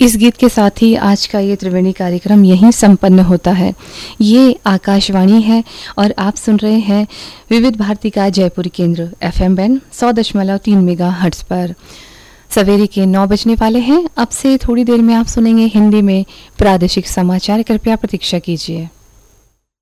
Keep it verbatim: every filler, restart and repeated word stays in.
इस गीत के साथ ही आज का ये त्रिवेणी कार्यक्रम यहीं संपन्न होता है। ये आकाशवाणी है और आप सुन रहे हैं विविध भारती का जयपुर केंद्र एफएम बैंड सौ दशमलव तीन मेगा हर्ट्ज पर। सवेरे के नौ बजने वाले हैं। अब से थोड़ी देर में आप सुनेंगे हिंदी में प्रादेशिक समाचार। कृपया प्रतीक्षा कीजिए।